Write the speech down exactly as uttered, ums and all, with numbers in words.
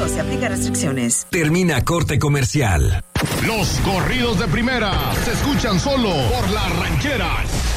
público, se aplica restricciones. Termina corte comercial. Los corridos de primera se escuchan solo por La Ranchera.